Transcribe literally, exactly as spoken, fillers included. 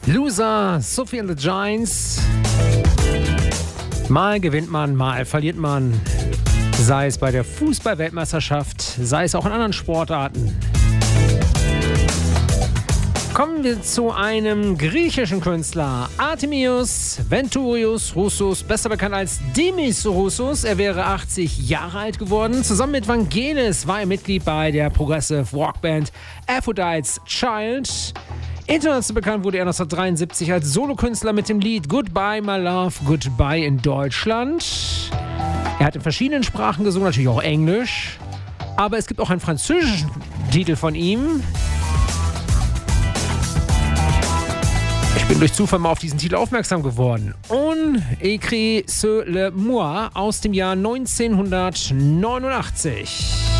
Loser, Sophie and the Giants. Mal gewinnt man, mal verliert man. Sei es bei der Fußball-Weltmeisterschaft, sei es auch in anderen Sportarten. Kommen wir zu einem griechischen Künstler, Artemios Venturios Roussos, besser bekannt als Demis Roussos. Er wäre achtzig Jahre alt geworden. Zusammen mit Vangelis war er Mitglied bei der Progressive Rockband Aphrodite's Child. International bekannt wurde er neunzehnhundertdreiundsiebzig als Solokünstler mit dem Lied Goodbye My Love, Goodbye in Deutschland. Er hat in verschiedenen Sprachen gesungen, natürlich auch Englisch. Aber es gibt auch einen französischen Titel von ihm. Ich bin durch Zufall mal auf diesen Titel aufmerksam geworden. On écrit sur le moi aus dem Jahr neunzehnhundertneunundachtzig.